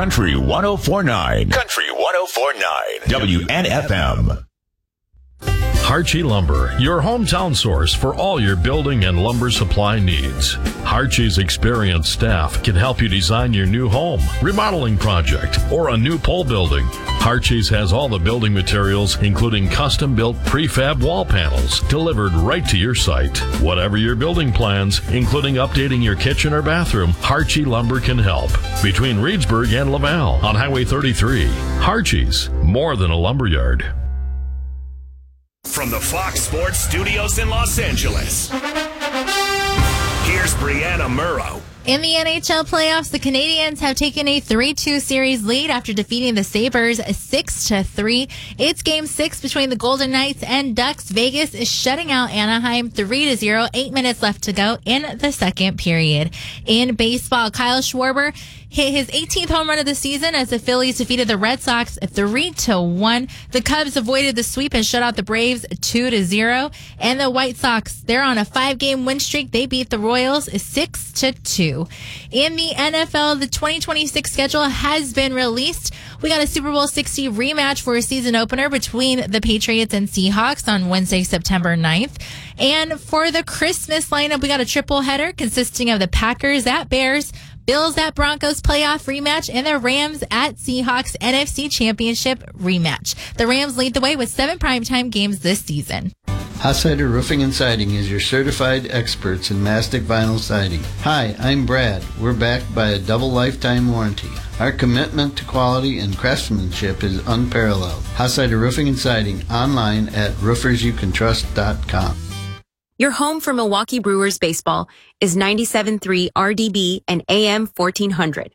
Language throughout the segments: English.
Country 104.9. Country 104.9. WNFM. Harchie Lumber, your hometown source for all your building and lumber supply needs. Harchie's experienced staff can help you design your new home, remodeling project, or a new pole building. Harchie's has all the building materials, including custom-built prefab wall panels, delivered right to your site. Whatever your building plans, including updating your kitchen or bathroom, Harchie Lumber can help. Between Reedsburg and Laval on Highway 33. Harchie's, more than a lumberyard. From the Fox Sports Studios in Los Angeles, here's Brianna Murrow. In the NHL playoffs, the Canadiens have taken a 3-2 series lead after defeating the Sabres 6-3. It's Game 6 between the Golden Knights and Ducks. Vegas is shutting out Anaheim 3-0. 8 minutes left to go in the second period. In baseball, Kyle Schwarber hit his 18th home run of the season as the Phillies defeated the Red Sox 3-1. The Cubs avoided the sweep and shut out the Braves 2-0. And the White Sox, they're on a 5-game win streak. They beat the Royals 6-2. In the NFL, the 2026 schedule has been released. We got a Super Bowl 60 rematch for a season opener between the Patriots and Seahawks on Wednesday, September 9th. And for the Christmas lineup, we got a triple header consisting of the Packers at Bears, Bills at Broncos playoff rematch, and the Rams at Seahawks NFC Championship rematch. The Rams lead the way with 7 primetime games this season. Hossider Roofing and Siding is your certified experts in mastic vinyl siding. Hi, I'm Brad. We're backed by a double lifetime warranty. Our commitment to quality and craftsmanship is unparalleled. Hossider Roofing and Siding, online at roofersyoucantrust.com. Your home for Milwaukee Brewers baseball is 97.3 RDB and AM 1400.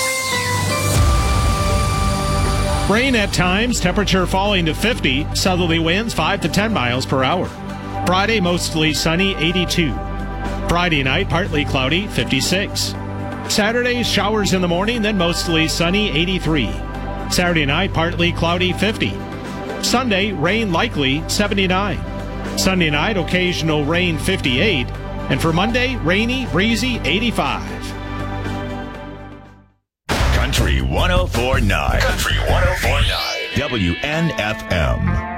Rain at times, temperature falling to 50, southerly winds 5 to 10 miles per hour. Friday, mostly sunny, 82. Friday night, partly cloudy, 56. Saturday, showers in the morning, then mostly sunny, 83. Saturday night, partly cloudy, 50. Sunday, rain likely, 79. Sunday night, occasional rain, 58. And for Monday, rainy, breezy, 85. Country 104.9. Country 104.9. WNFM.